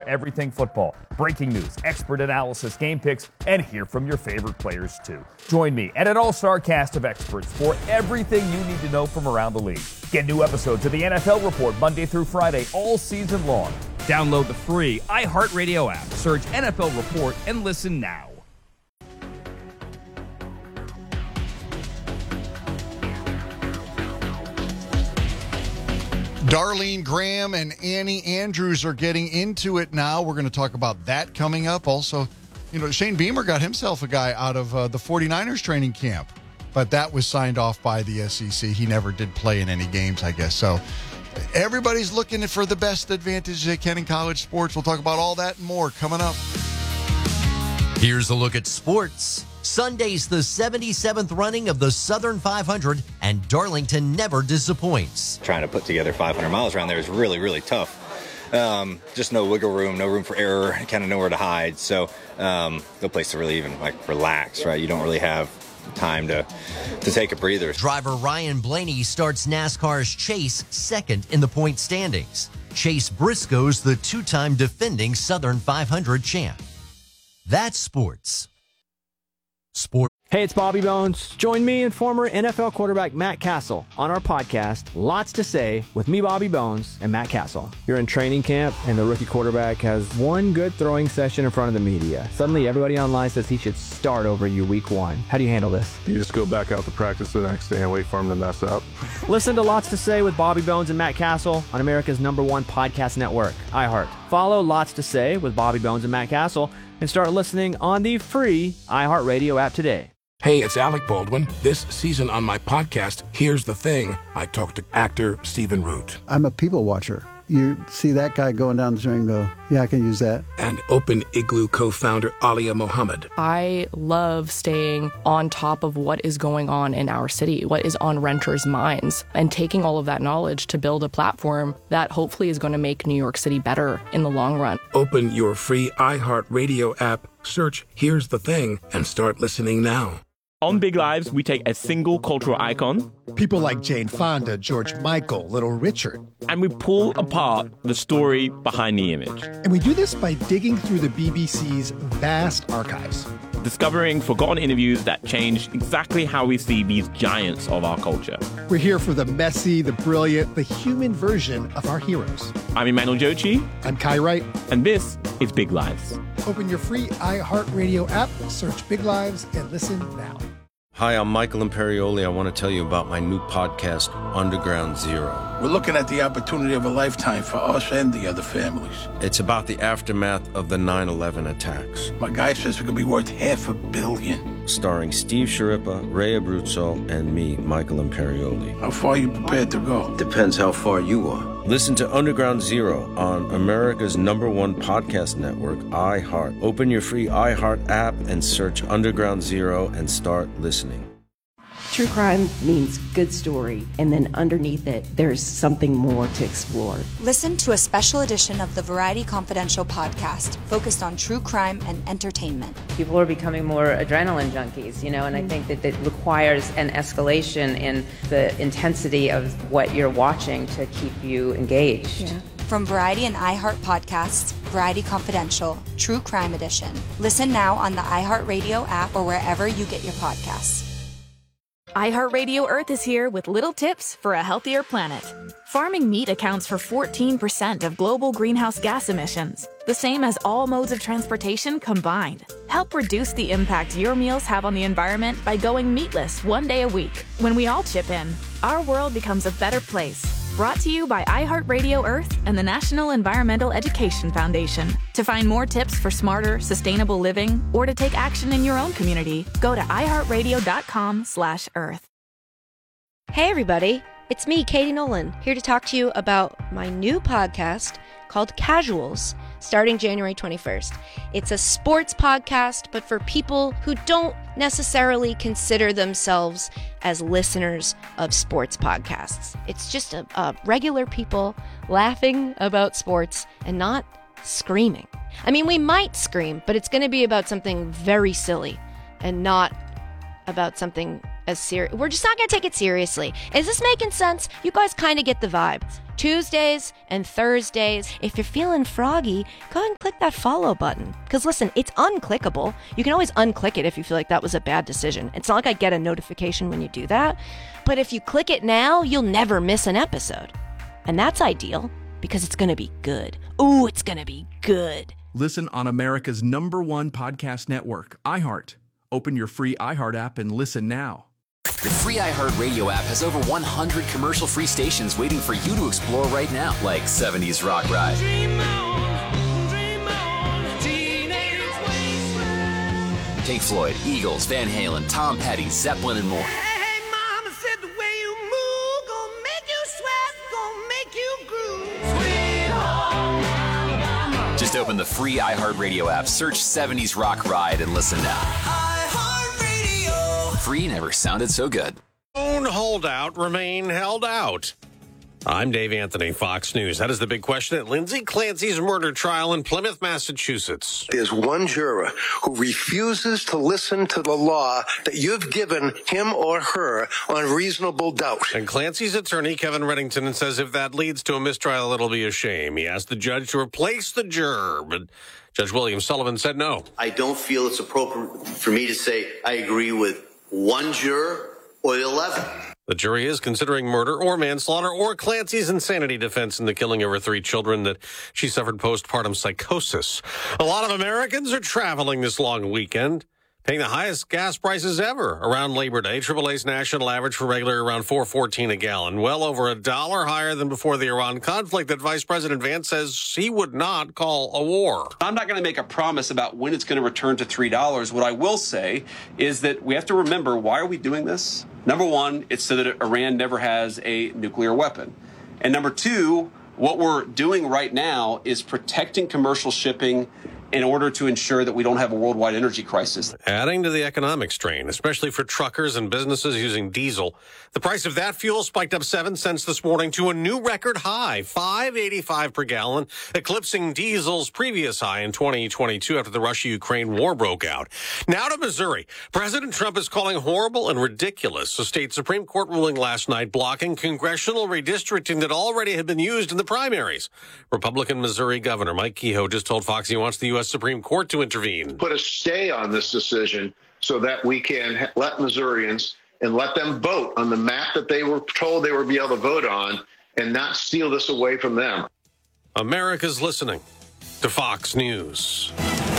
everything football. Breaking news, expert analysis, game picks, and hear from your favorite players too. Join me and an all-star cast of experts for everything you need to know from around the league. Get new episodes of the NFL Report Monday through Friday all season long. Download the free iHeartRadio app. Search NFL Report and listen now. Darlene Graham and Annie Andrews are getting into it now. We're going to talk about that coming up. Also, Shane Beamer got himself a guy out of the 49ers training camp, but that was signed off by the SEC. He never did play in any games, I guess. So everybody's looking for the best advantage they can in college sports. We'll talk about all that and more coming up. Here's a look at sports. Sunday's the 77th running of the Southern 500, and Darlington never disappoints. Trying to put together 500 miles around there is really, really tough. Just no wiggle room, no room for error, kind of nowhere to hide. So no place to really even relax, right? You don't really have time to take a breather. Driver Ryan Blaney starts NASCAR's Chase second in the point standings. Chase Briscoe's the two-time defending Southern 500 champ. That's sports. Hey, it's Bobby Bones. Join me and former NFL quarterback Matt Castle on our podcast, Lots to Say, with me, Bobby Bones, and Matt Castle. You're in training camp, and the rookie quarterback has one good throwing session in front of the media. Suddenly, everybody online says he should start over you week one. How do you handle this? You just go back out to practice the next day and wait for him to mess up. Listen to Lots to Say with Bobby Bones and Matt Castle on America's #1 podcast network, iHeart. Follow Lots to Say with Bobby Bones and Matt Castle and start listening on the free iHeartRadio app today. Hey, it's Alec Baldwin. This season on my podcast, Here's the Thing, I talked to actor Stephen Root. I'm a people watcher. You see that guy going down the street and go, yeah, I can use that. And Open Igloo co-founder Alia Mohammed. I love staying on top of what is going on in our city, what is on renters' minds, and taking all of that knowledge to build a platform that hopefully is going to make New York City better in the long run. Open your free iHeartRadio app, search Here's the Thing, and start listening now. On Big Lives, we take a single cultural icon, people like Jane Fonda, George Michael, Little Richard, and we pull apart the story behind the image. And we do this by digging through the BBC's vast archives, discovering forgotten interviews that changed exactly how we see these giants of our culture. We're here for the messy, the brilliant, the human version of our heroes. I'm Emmanuel Jochi. I'm Kai Wright. And this is Big Lives. Open your free iHeartRadio app, search Big Lives, and listen now. Hi, I'm Michael Imperioli. I want to tell you about my new podcast, Underground Zero. We're looking at the opportunity of a lifetime for us and the other families. It's about the aftermath of the 9/11 attacks. My guy says it could be worth $500 million. Starring Steve Sciarippa, Ray Abruzzo, and me, Michael Imperioli. How far are you prepared to go? Depends how far you are. Listen to Underground Zero on America's #1 podcast network, iHeart. Open your free iHeart app and search Underground Zero and start listening. True crime means good story, and then underneath it, there's something more to explore. Listen to a special edition of the Variety Confidential podcast focused on true crime and entertainment. People are becoming more adrenaline junkies, and I think that it requires an escalation in the intensity of what you're watching to keep you engaged. Yeah. From Variety and iHeart podcasts, Variety Confidential, True Crime Edition. Listen now on the iHeartRadio app or wherever you get your podcasts. iHeartRadio Earth is here with little tips for a healthier planet. Farming meat accounts for 14% of global greenhouse gas emissions, the same as all modes of transportation combined. Help reduce the impact your meals have on the environment by going meatless one day a week. When we all chip in, our world becomes a better place. Brought to you by iHeartRadio Earth and the National Environmental Education Foundation. To find more tips for smarter, sustainable living, or to take action in your own community, go to iHeartRadio.com/Earth. Hey everybody, it's me, Katie Nolan, here to talk to you about my new podcast called Casuals, starting January 21st. It's a sports podcast, but for people who don't necessarily consider themselves as listeners of sports podcasts. It's just a regular people laughing about sports and not screaming. I mean, we might scream, but it's going to be about something very silly and not about something as serious. We're just not going to take it seriously. Is this making sense? You guys kind of get the vibe. Tuesdays and Thursdays, if you're feeling froggy, go ahead and click that follow button. Because listen, it's unclickable. You can always unclick it if you feel like that was a bad decision. It's not like I get a notification when you do that. But if you click it now, you'll never miss an episode. And that's ideal because it's going to be good. Ooh, it's going to be good. Listen on America's #1 podcast network, iHeart. Open your free iHeart app and listen now. The free iHeartRadio app has over 100 commercial-free stations waiting for you to explore right now, like 70s Rock Ride. Dream on, teenage wasteland. Pink Floyd, Eagles, Van Halen, Tom Petty, Zeppelin, and more. Hey, mama said the way you move, gonna make you sweat, gonna make you groove. Sweet home Alabama. Just open the free iHeartRadio app, search 70s Rock Ride, and listen now. Free never sounded so good. Lone holdout remain held out. I'm Dave Anthony, Fox News. That is the big question at Lindsay Clancy's murder trial in Plymouth, Massachusetts. There's one juror who refuses to listen to the law that you've given him or her on reasonable doubt. And Clancy's attorney, Kevin Reddington, says if that leads to a mistrial, it'll be a shame. He asked the judge to replace the juror, but Judge William Sullivan said no. I don't feel it's appropriate for me to say I agree with one juror or 11. The jury is considering murder or manslaughter or Clancy's insanity defense in the killing of her 3 children that she suffered postpartum psychosis. A lot of Americans are traveling this long weekend, paying the highest gas prices ever around Labor Day. AAA's national average for regular around $4.14 a gallon, well over $1 higher than before the Iran conflict that Vice President Vance says he would not call a war. I'm not going to make a promise about when it's going to return to $3. What I will say is that we have to remember, why are we doing this? Number one, it's so that Iran never has a nuclear weapon. And number two, what we're doing right now is protecting commercial shipping in order to ensure that we don't have a worldwide energy crisis. Adding to the economic strain, especially for truckers and businesses using diesel. The price of that fuel spiked up 7 cents this morning to a new record high, $5.85 per gallon, eclipsing diesel's previous high in 2022 after the Russia-Ukraine war broke out. Now to Missouri. President Trump is calling horrible and ridiculous a state Supreme Court ruling last night blocking congressional redistricting that already had been used in the primaries. Republican Missouri Governor Mike Kehoe just told Fox he wants the U.S. Supreme Court to intervene. Put a stay on this decision so that we can let Missourians and let them vote on the map that they were told they would be able to vote on and not steal this away from them. America's listening to Fox News.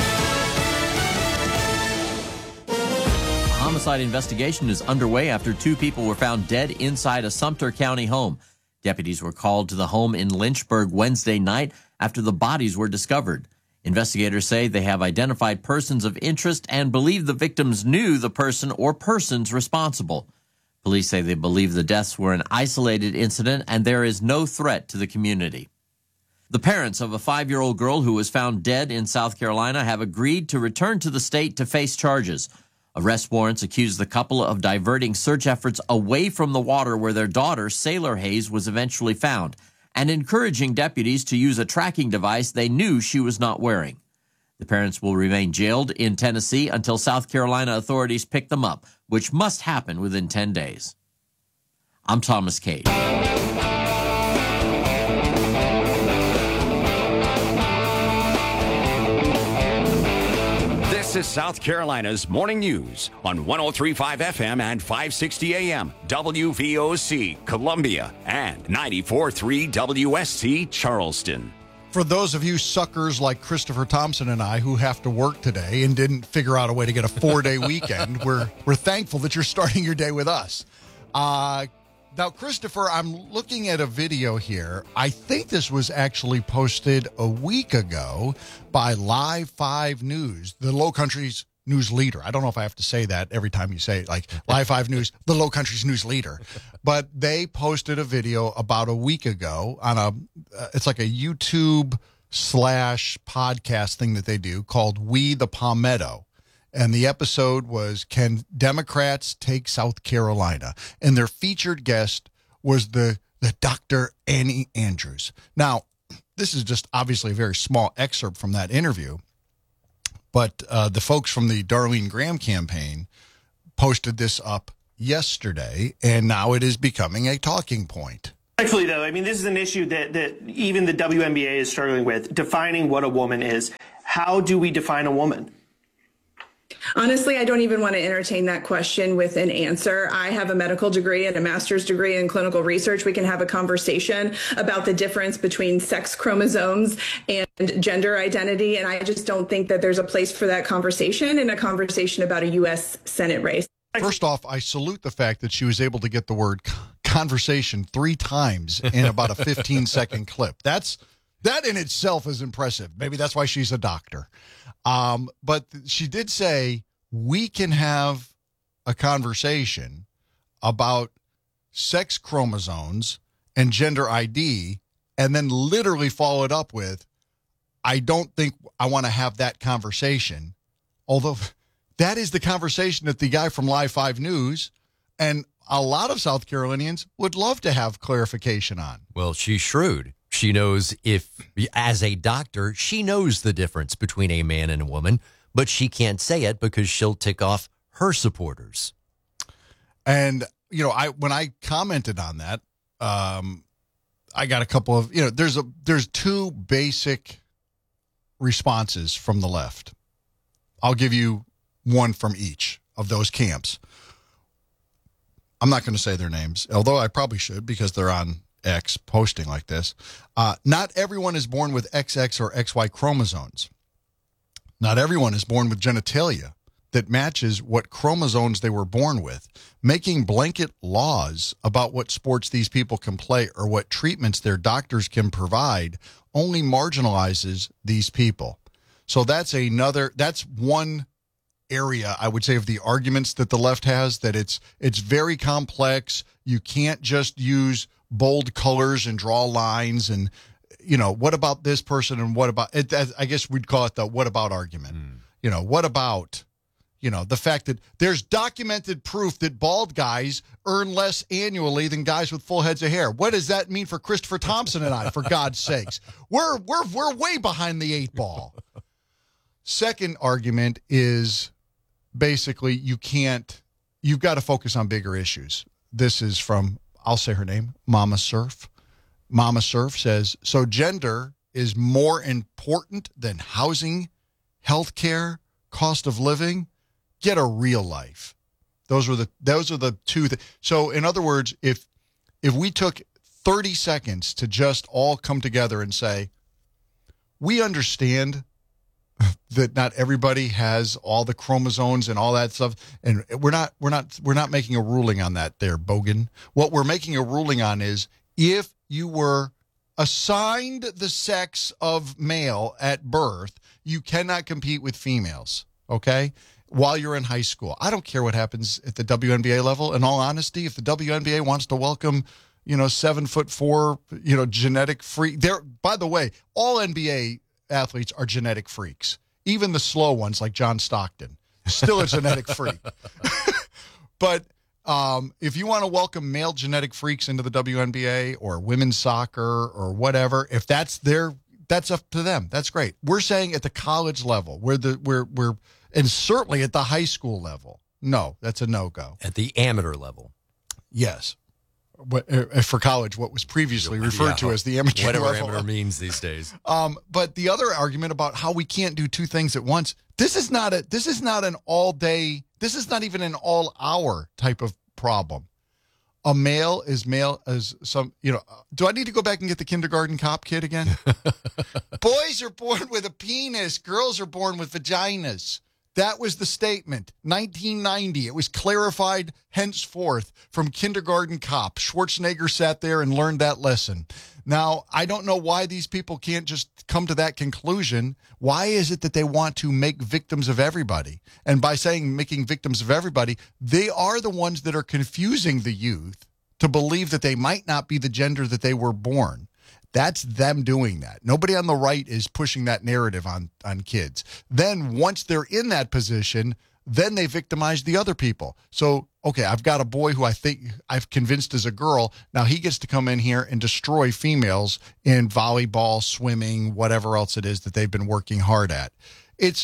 A homicide investigation is underway after 2 people were found dead inside a Sumter County home. Deputies were called to the home in Lynchburg Wednesday night after the bodies were discovered. Investigators say they have identified persons of interest and believe the victims knew the person or persons responsible. Police say they believe the deaths were an isolated incident and there is no threat to the community. The parents of a 5-year-old girl who was found dead in South Carolina have agreed to return to the state to face charges. Arrest warrants accuse the couple of diverting search efforts away from the water where their daughter, Saylor Hayes, was eventually found, and encouraging deputies to use a tracking device they knew she was not wearing. The parents will remain jailed in Tennessee until South Carolina authorities pick them up, which must happen within 10 days. I'm Thomas Cade. This is South Carolina's Morning News on 103.5 FM and 560 AM, WVOC, Columbia, and 94.3 WSC, Charleston. For those of you suckers like Christopher Thompson and I who have to work today and didn't figure out a way to get a 4-day weekend, we're thankful that you're starting your day with us. Now, Christopher, I'm looking at a video here. I think this was actually posted a week ago by Live 5 News, the Low Country's news leader. I don't know if I have to say that every time you say it, like Live 5 News, the Low Country's news leader. But they posted a video about a week ago on it's like a YouTube / podcast thing that they do called We the Palmetto. And the episode was, Can Democrats Take South Carolina? And their featured guest was the Dr. Annie Andrews. Now, this is just obviously a very small excerpt from that interview, but the folks from the Darlene Graham campaign posted this up yesterday, and now it is becoming a talking point. Actually, though, I mean, this is an issue that even the WNBA is struggling with, defining what a woman is. How do we define a woman? Honestly, I don't even want to entertain that question with an answer. I have a medical degree and a master's degree in clinical research. We can have a conversation about the difference between sex chromosomes and gender identity. And I just don't think that there's a place for that conversation in a conversation about a U.S. Senate race. First off, I salute the fact that she was able to get the word conversation 3 times in about a 15-second clip. That in itself is impressive. Maybe that's why she's a doctor. But she did say we can have a conversation about sex chromosomes and gender ID, and then literally follow it up with, I don't think I want to have that conversation. Although that is the conversation that the guy from Live 5 News and a lot of South Carolinians would love to have clarification on. Well, she's shrewd. She knows as a doctor, she knows the difference between a man and a woman, but she can't say it because she'll tick off her supporters. And, when I commented on that, I got a couple of, there's 2 basic responses from the left. I'll give you one from each of those camps. I'm not going to say their names, although I probably should because they're on X posting like this. Not everyone is born with XX or XY chromosomes. Not everyone is born with genitalia that matches what chromosomes they were born with. Making blanket laws about what sports these people can play or what treatments their doctors can provide only marginalizes these people. So that's one area, I would say, of the arguments that the left has, that it's very complex. You can't just use bold colors and draw lines and, what about this person and what about it? I guess we'd call it the what about argument. What about, the fact that there's documented proof that bald guys earn less annually than guys with full heads of hair. What does that mean for Christopher Thompson and I, for God's sakes? We're way behind the 8 ball. Second argument is basically you've got to focus on bigger issues. This is from, I'll say her name, Mama Surf. Mama Surf says, so gender is more important than housing, healthcare, cost of living. Get a real life. Those are the 2. So in other words, if we took 30 seconds to just all come together and say, we understand that not everybody has all the chromosomes and all that stuff, and we're not making a ruling on that there, Bogan. What we're making a ruling on is if you were assigned the sex of male at birth, you cannot compete with females, okay? While you're in high school. I don't care what happens at the WNBA level. In all honesty, if the WNBA wants to welcome, 7'4", genetic freak. By the way, all NBA athletes are genetic freaks. Even the slow ones like John Stockton, still a genetic freak. But if you want to welcome male genetic freaks into the WNBA or women's soccer or whatever, if that's up to them. That's great. We're saying at the college level, we're and certainly at the high school level, no, that's a no-go. At the amateur level, yes. For college, what was previously referred to as the amateur whatever level. amateur means these days. But the other argument about how we can't do 2 things at once, this is not an all day, this is not even an all hour type of problem. A male is male as some, do I need to go back and get the kindergarten cop kid again? Boys are born with a penis. Girls are born with vaginas. That was the statement. 1990. It was clarified henceforth from kindergarten cop. Schwarzenegger sat there and learned that lesson. Now, I don't know why these people can't just come to that conclusion. Why is it that they want to make victims of everybody? And by saying making victims of everybody, they are the ones that are confusing the youth to believe that they might not be the gender that they were born. That's them doing that. Nobody on the right is pushing that narrative on kids. Then once they're in that position, then they victimize the other people. So, okay, I've got a boy who I think I've convinced is a girl. Now he gets to come in here and destroy females in volleyball, swimming, whatever else it is that they've been working hard at. It's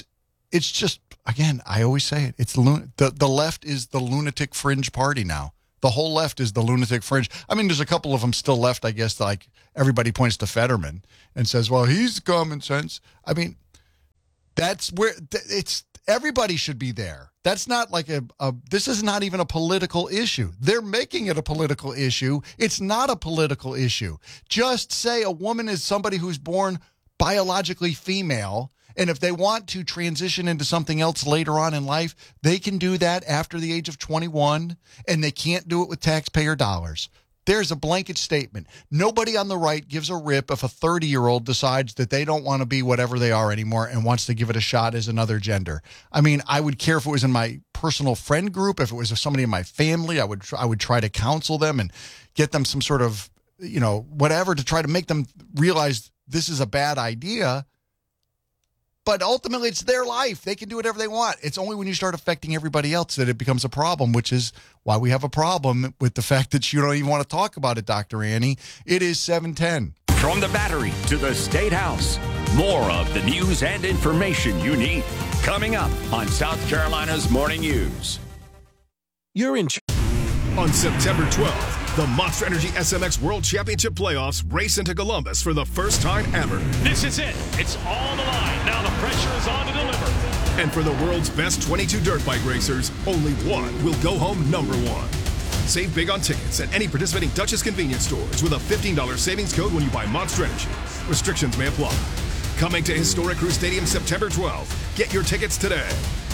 it's just, again, I always say it. It's the left is the lunatic fringe party now. The whole left is the lunatic fringe. I mean, there's a couple of them still left, I guess, like everybody points to Fetterman and says, well, he's common sense. I mean, that's where everybody should be there. That's not like this is not even a political issue. They're making it a political issue. It's not a political issue. Just say a woman is somebody who's born biologically female, and if they want to transition into something else later on in life, they can do that after the age of 21, and they can't do it with taxpayer dollars. There's a blanket statement. Nobody on the right gives a rip if a 30-year-old decides that they don't want to be whatever they are anymore and wants to give it a shot as another gender. I mean, I would care if it was in my personal friend group, if it was somebody in my family, I would try to counsel them and get them some sort of, whatever to try to make them realize this is a bad idea. But ultimately, it's their life. They can do whatever they want. It's only when you start affecting everybody else that it becomes a problem, which is why we have a problem with the fact that you don't even want to talk about it, Dr. Annie. It is 7:10. From the Battery to the State House, more of the news and information you need. Coming up on South Carolina's Morning News. You're in on September 12th. The Monster Energy SMX World Championship Playoffs race into Columbus for the first time ever. This is it. It's all the line. Now the pressure is on to deliver. And for the world's best 22 dirt bike racers, only one will go home number one. Save big on tickets at any participating Dutchess convenience stores with a $15 savings code when you buy Monster Energy. Restrictions may apply. Coming to historic Crew Stadium September 12th. Get your tickets today.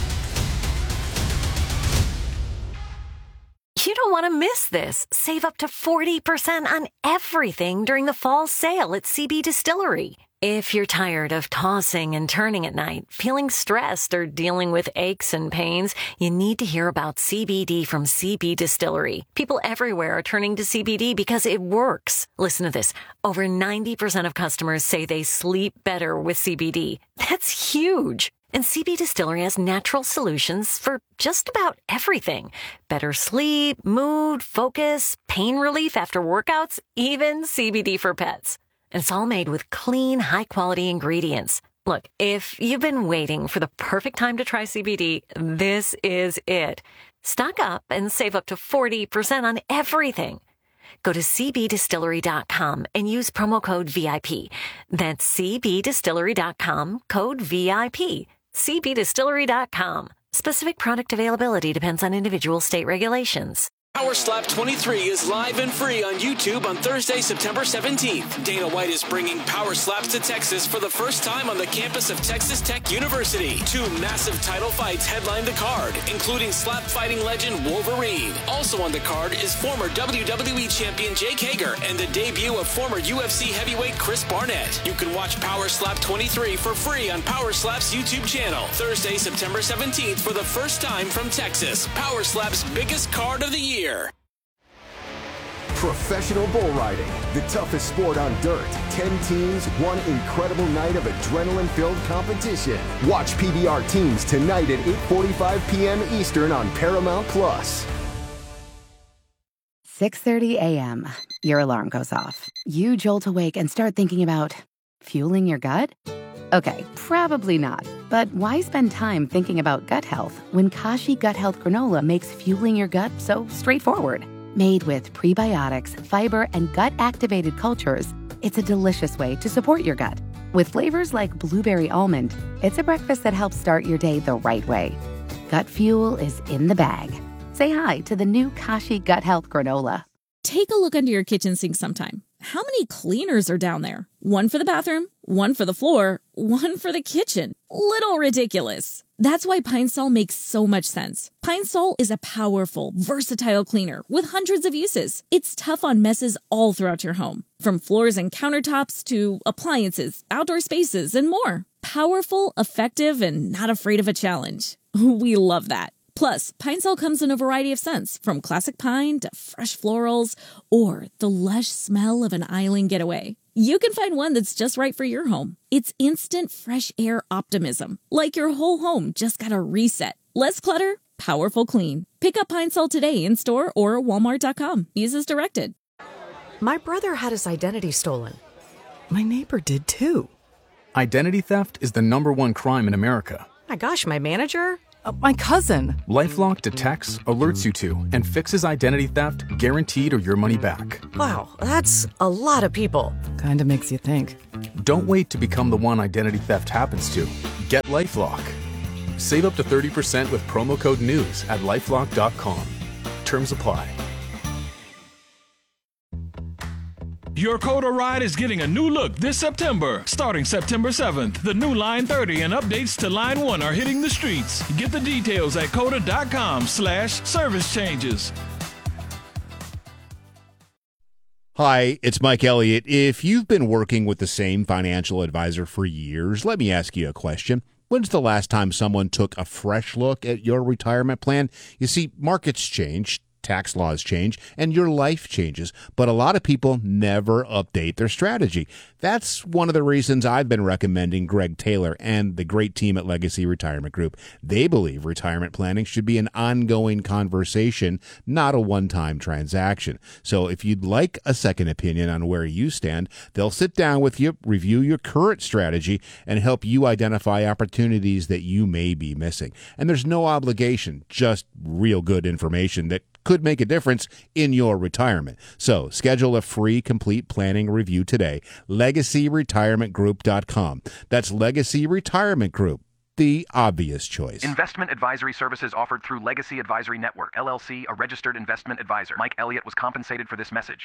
You don't want to miss this. Save up to 40% on everything during the fall sale at CB Distillery. If you're tired of tossing and turning at night, feeling stressed, or dealing with aches and pains, you need to hear about CBD from CB Distillery. People everywhere are turning to CBD because it works. Listen to this. Over 90% of customers say they sleep better with CBD. That's huge. And CB Distillery has natural solutions for just about everything. Better sleep, mood, focus, pain relief after workouts, even CBD for pets. And it's all made with clean, high-quality ingredients. Look, if you've been waiting for the perfect time to try CBD, this is it. Stock up and save up to 40% on everything. Go to cbdistillery.com and use promo code VIP. That's cbdistillery.com, code VIP. cbdistillery.com. Specific product availability depends on individual state regulations. Power Slap 23 is live and free on YouTube on Thursday, September 17th. Dana White is bringing Power Slaps to Texas for the first time on the campus of Texas Tech University. 2 massive title fights headline the card, including slap fighting legend Wolverine. Also on the card is former WWE champion Jake Hager and the debut of former UFC heavyweight Chris Barnett. You can watch Power Slap 23 for free on Power Slap's YouTube channel. Thursday, September 17th for the first time from Texas. Power Slap's biggest card of the year. Professional bull riding, the toughest sport on dirt. 10 teams, one incredible night of adrenaline-filled competition. Watch PBR teams tonight at 8:45 p.m. Eastern on Paramount+. 6:30 a.m. Your alarm goes off. You jolt awake and start thinking about fueling your gut? Okay, probably not. But why spend time thinking about gut health when Kashi Gut Health Granola makes fueling your gut so straightforward? Made with prebiotics, fiber, and gut-activated cultures, it's a delicious way to support your gut. With flavors like blueberry almond, it's a breakfast that helps start your day the right way. Gut fuel is in the bag. Say hi to the new Kashi Gut Health Granola. Take a look under your kitchen sink sometime. How many cleaners are down there? One for the bathroom, one for the floor, one for the kitchen. Little ridiculous. That's why Pine Sol makes so much sense. Pine Sol is a powerful, versatile cleaner with hundreds of uses. It's tough on messes all throughout your home, from floors and countertops to appliances, outdoor spaces, and more. Powerful, effective, and not afraid of a challenge. We love that. Plus, Pine Sol comes in a variety of scents, from classic pine to fresh florals, or the lush smell of an island getaway. You can find one that's just right for your home. It's instant fresh air optimism, like your whole home just got a reset. Less clutter, powerful clean. Pick up Pine Sol today in store or walmart.com. Use as directed. My brother had his identity stolen. My neighbor did too. Identity theft is the #1 crime in America. my gosh, my manager? My cousin. LifeLock detects, alerts you to, and fixes identity theft guaranteed or your money back. Wow, that's a lot of people. Kinda makes you think. Don't wait to become the one identity theft happens to. Get LifeLock. Save up to 30% with promo code NEWS at LifeLock.com. Terms apply. Your Coda ride is getting a new look this September. Starting September 7th, the new Line 30 and updates to Line 1 are hitting the streets. Get the details at coda.com/service changes. Hi, it's Mike Elliott. If you've been working with the same financial advisor for years, let me ask you a question. When's the last time someone took a fresh look at your retirement plan? You see, markets change, tax laws change, and your life changes, but a lot of people never update their strategy. That's one of the reasons I've been recommending Greg Taylor and the great team at Legacy Retirement Group. They believe retirement planning should be an ongoing conversation, not a one-time transaction. So if you'd like a second opinion on where you stand, they'll sit down with you, review your current strategy, and help you identify opportunities that you may be missing. And there's no obligation, just real good information that could make a difference in your retirement. So schedule a free complete planning review today. LegacyRetirementGroup.com. That's Legacy Retirement Group, the obvious choice. Investment advisory services offered through Legacy Advisory Network, LLC, a registered investment advisor. Mike Elliott was compensated for this message.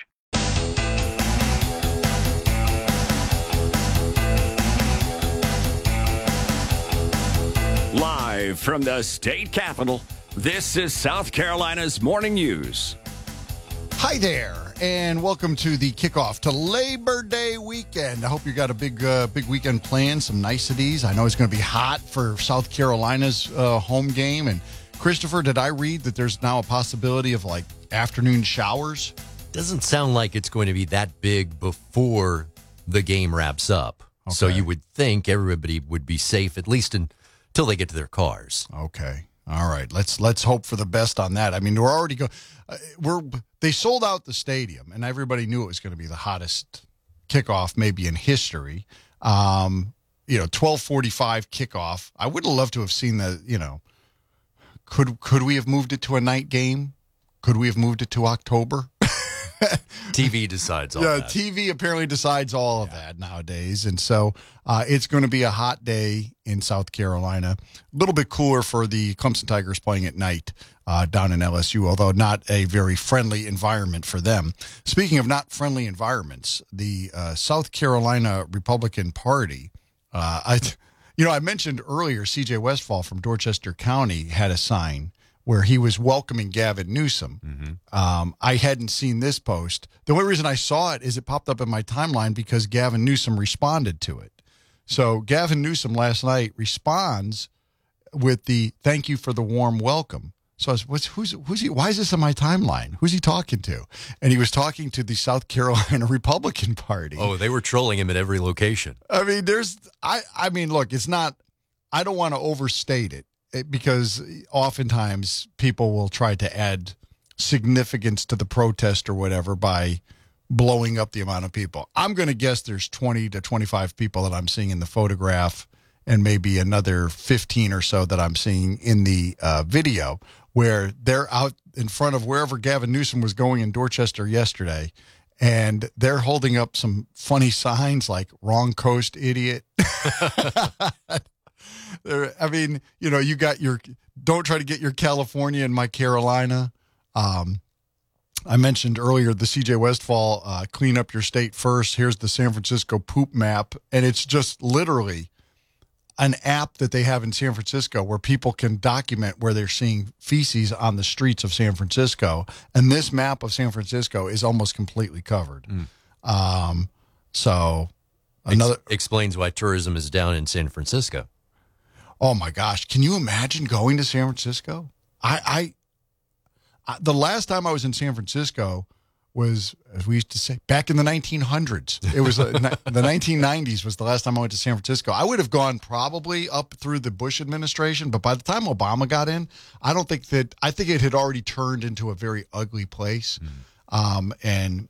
Live from the state capitol, this is South Carolina's Morning News. Hi there, and welcome to the kickoff to Labor Day weekend. I hope you got a big weekend planned, some niceties. I know it's going to be hot for South Carolina's home game. And Christopher, did I read that there's now a possibility of like afternoon showers? Doesn't sound like it's going to be that big before the game wraps up. Okay. So you would think everybody would be safe, at least until they get to their cars. Okay. All right. Let's hope for the best on that. I mean, we're already they sold out the stadium, and everybody knew it was going to be the hottest kickoff maybe in history. 12:45 kickoff. I would have loved to have seen the, could we have moved it to a night game? Could we have moved it to October? TV decides all that. TV apparently decides all of that nowadays. And so it's going to be a hot day in South Carolina. A little bit cooler for the Clemson Tigers playing at night down in LSU, although not a very friendly environment for them. Speaking of not friendly environments, the South Carolina Republican Party, I mentioned earlier C.J. Westfall from Dorchester County had a sign where he was welcoming Gavin Newsom. Mm-hmm. I hadn't seen this post. The only reason I saw it is it popped up in my timeline because Gavin Newsom responded to it. So Gavin Newsom last night responds with the "thank you for the warm welcome." So I was, who's he? Why is this on my timeline? Who's he talking to? And he was talking to the South Carolina Republican Party. Oh, they were trolling him at every location. I mean, look, it's not. I don't want to overstate it. Because oftentimes people will try to add significance to the protest or whatever by blowing up the amount of people. I'm going to guess there's 20 to 25 people that I'm seeing in the photograph and maybe another 15 or so that I'm seeing in the video where they're out in front of wherever Gavin Newsom was going in Dorchester yesterday, and they're holding up some funny signs like "Wrong Coast, Idiot." I mean, you got don't try to get your California in my Carolina. I mentioned earlier the C.J. Westfall, clean up your state first. Here's the San Francisco poop map. And it's just literally an app that they have in San Francisco where people can document where they're seeing feces on the streets of San Francisco. And this map of San Francisco is almost completely covered. So another explains why tourism is down in San Francisco. Oh my gosh. Can you imagine going to San Francisco? I the last time I was in San Francisco was, as we used to say, back in the 1900s. It was the 1990s was the last time I went to San Francisco. I would have gone probably up through the Bush administration, but by the time Obama got in, I think it had already turned into a very ugly place. And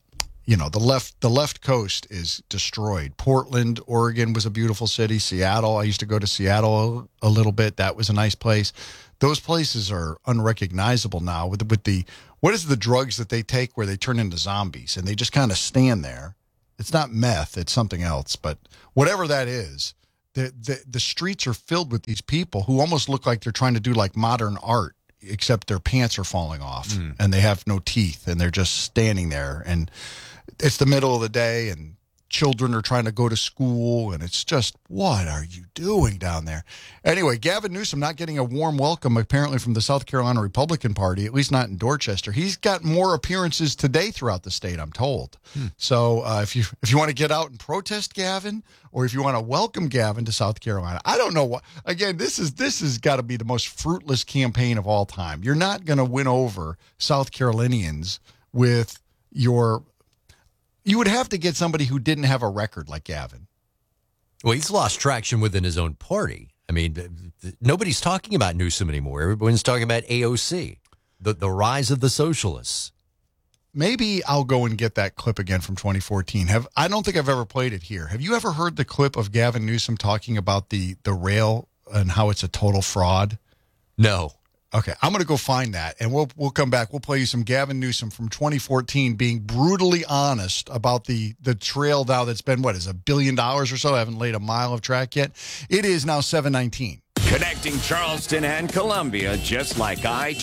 the left coast is destroyed. Portland, Oregon was a beautiful city. Seattle, I used to go to Seattle a little bit. That was a nice place. Those places are unrecognizable now with the what is the drugs that they take where they turn into zombies and they just kind of stand there. It's not meth, it's something else, but whatever that is, the streets are filled with these people who almost look like they're trying to do like modern art, except their pants are falling off and they have no teeth and they're just standing there, and it's the middle of the day and children are trying to go to school, and it's just, what are you doing down there? Anyway, Gavin Newsom not getting a warm welcome apparently from the South Carolina Republican Party, at least not in Dorchester. He's got more appearances today throughout the state, I'm told. So if you want to get out and protest Gavin, or if you want to welcome Gavin to South Carolina, I don't know what. Again, this has got to be the most fruitless campaign of all time. You're not going to win over South Carolinians with your. You would have to get somebody who didn't have a record like Gavin. Well, he's lost traction within his own party. I mean, nobody's talking about Newsom anymore. Everyone's talking about AOC, the rise of the socialists. Maybe I'll go and get that clip again from 2014. I don't think I've ever played it here. Have you ever heard the clip of Gavin Newsom talking about the rail and how it's a total fraud? No. Okay, I'm going to go find that, and we'll come back. We'll play you some Gavin Newsom from 2014 being brutally honest about the trail now that's been, what is $1 billion or so? I haven't laid a mile of track yet. It is now 7:19. Connecting Charleston and Columbia just like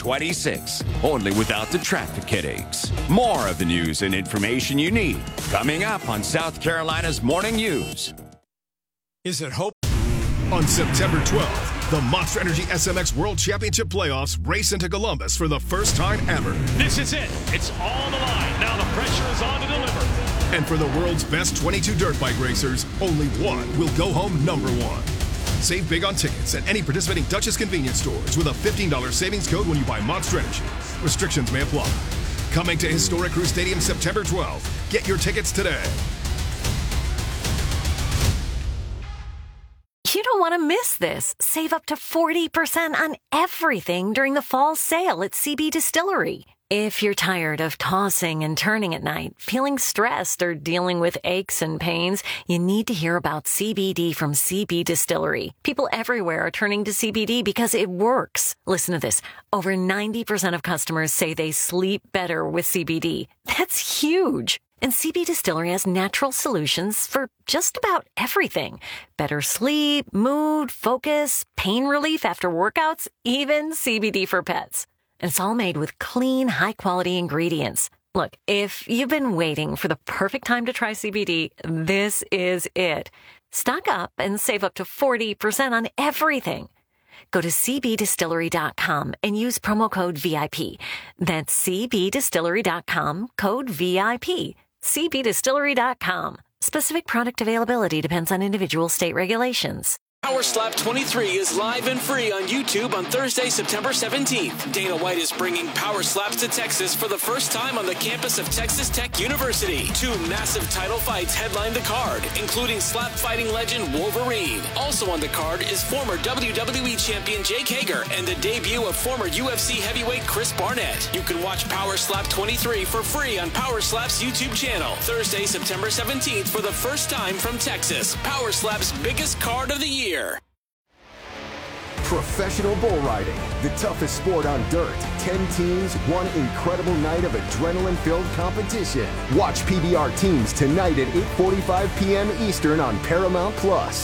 I-26, only without the traffic headaches. More of the news and information you need coming up on South Carolina's Morning News. Is it hope? On September 12th, the Monster Energy SMX World Championship Playoffs race into Columbus for the first time ever. This is it. It's all on the line. Now the pressure is on to deliver. And for the world's best 22 dirt bike racers, only one will go home number one. Save big on tickets at any participating Dutchess convenience stores with a $15 savings code when you buy Monster Energy. Restrictions may apply. Coming to Historic Crew Stadium September 12th. Get your tickets today. You don't want to miss this. Save up to 40% on everything during the fall sale at CB Distillery. If you're tired of tossing and turning at night, feeling stressed, or dealing with aches and pains, you need to hear about CBD from CB Distillery. People everywhere are turning to CBD because it works. Listen to this. Over 90% of customers say they sleep better with CBD. That's huge. And CB Distillery has natural solutions for just about everything. Better sleep, mood, focus, pain relief after workouts, even CBD for pets. And it's all made with clean, high-quality ingredients. Look, if you've been waiting for the perfect time to try CBD, this is it. Stock up and save up to 40% on everything. Go to cbdistillery.com and use promo code VIP. That's cbdistillery.com, code VIP. cbdistillery.com. Specific product availability depends on individual state regulations. Power Slap 23 is live and free on YouTube on Thursday, September 17th. Dana White is bringing Power Slaps to Texas for the first time on the campus of Texas Tech University. 2 massive title fights headline the card, including slap fighting legend Wolverine. Also on the card is former WWE champion Jake Hager and the debut of former UFC heavyweight Chris Barnett. You can watch Power Slap 23 for free on Power Slap's YouTube channel. Thursday, September 17th for the first time from Texas. Power Slap's biggest card of the year. Professional bull riding, the toughest sport on dirt. 10 teams, one incredible night of adrenaline-filled competition. Watch PBR teams tonight at 8:45 p.m. Eastern on Paramount+.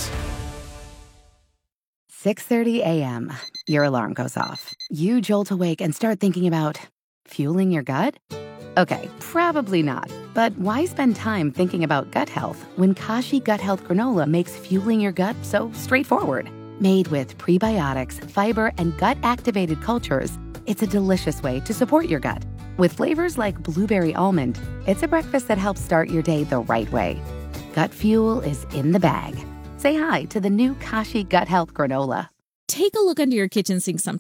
6:30 a.m. Your alarm goes off. You jolt awake and start thinking about fueling your gut? Okay, probably not. But why spend time thinking about gut health when Kashi Gut Health Granola makes fueling your gut so straightforward? Made with prebiotics, fiber, and gut-activated cultures, it's a delicious way to support your gut. With flavors like blueberry almond, it's a breakfast that helps start your day the right way. Gut fuel is in the bag. Say hi to the new Kashi Gut Health Granola. Take a look under your kitchen sink sometime.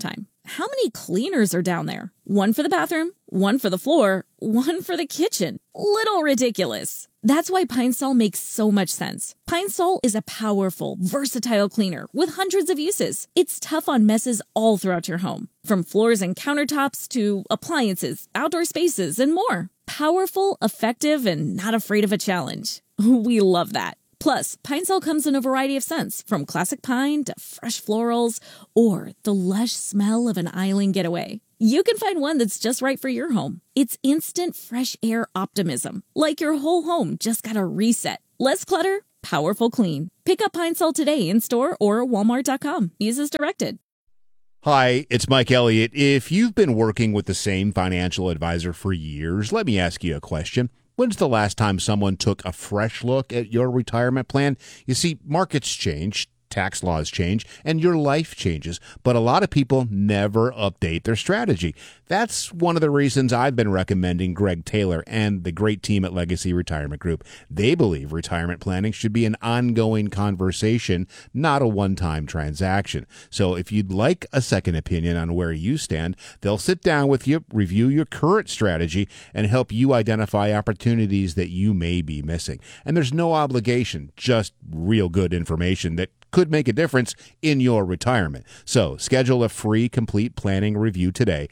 How many cleaners are down there? One for the bathroom, one for the floor, one for the kitchen. Little ridiculous. That's why Pine Sol makes so much sense. Pine Sol is a powerful, versatile cleaner with hundreds of uses. It's tough on messes all throughout your home, from floors and countertops to appliances, outdoor spaces, and more. Powerful, effective, and not afraid of a challenge. We love that. Plus, Pine Sol comes in a variety of scents, from classic pine to fresh florals, or the lush smell of an island getaway. You can find one that's just right for your home. It's instant fresh air optimism, like your whole home just got a reset. Less clutter, powerful clean. Pick up Pine Sol today in store or walmart.com. Use as directed. Hi, it's Mike Elliott. If you've been working with the same financial advisor for years, let me ask you a question. When's the last time someone took a fresh look at your retirement plan? You see, markets change, tax laws change, and your life changes, but a lot of people never update their strategy. That's one of the reasons I've been recommending Greg Taylor and the great team at Legacy Retirement Group. They believe retirement planning should be an ongoing conversation, not a one-time transaction. So if you'd like a second opinion on where you stand, they'll sit down with you, review your current strategy, and help you identify opportunities that you may be missing. And there's no obligation, just real good information that could make a difference in your retirement. So schedule a free complete planning review today.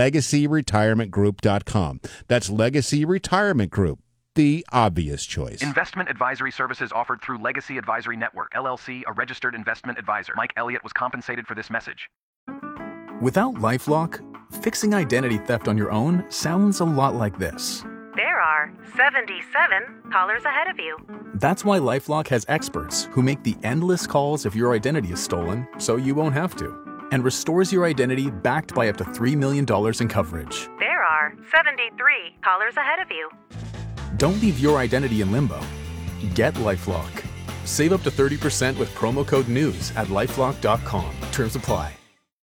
LegacyRetirementGroup.com. That's Legacy Retirement Group, the obvious choice. Investment advisory services offered through Legacy Advisory Network, LLC, a registered investment advisor. Mike Elliott was compensated for this message. Without LifeLock, fixing identity theft on your own sounds a lot like this. There are 77 callers ahead of you. That's why LifeLock has experts who make the endless calls if your identity is stolen, so you won't have to, and restores your identity backed by up to $3 million in coverage. There are 73 callers ahead of you. Don't leave your identity in limbo. Get LifeLock. Save up to 30% with promo code NEWS at LifeLock.com. Terms apply.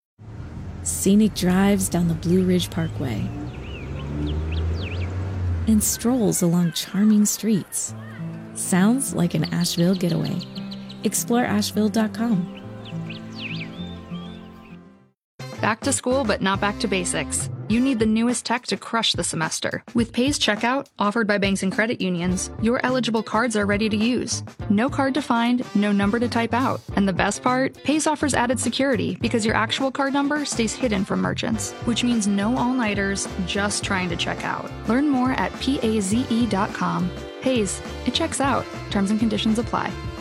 Scenic drives down the Blue Ridge Parkway and strolls along charming streets. Sounds like an Asheville getaway. Explore Asheville.com. Back to school, but not back to basics. You need the newest tech to crush the semester. With Pays Checkout, offered by banks and credit unions, your eligible cards are ready to use. No card to find, no number to type out. And the best part? Pays offers added security because your actual card number stays hidden from merchants, which means no all-nighters just trying to check out. Learn more at PAZE.com. Pays, it checks out. Terms and conditions apply.